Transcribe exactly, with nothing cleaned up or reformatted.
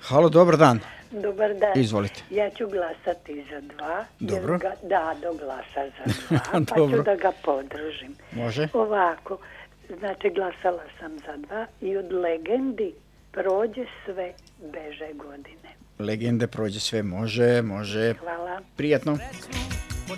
Halo, dobar dan. Dobar dan. Izvolite. Ja ću glasati za dva. Dobro. Jer ga, da, do glasa za dva, pa Dobro. ću da ga podržim. Može. Ovako, znači glasala sam za dva i od legendi prođe sve, beže godine. Legende prođe sve, može, može. Hvala. Prijatno.